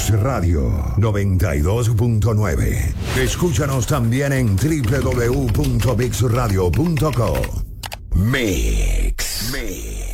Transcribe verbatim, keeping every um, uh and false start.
Mix Radio noventa y dos punto nueve. Escúchanos también en doble u doble u doble u punto mix radio punto co. Mix. Mix.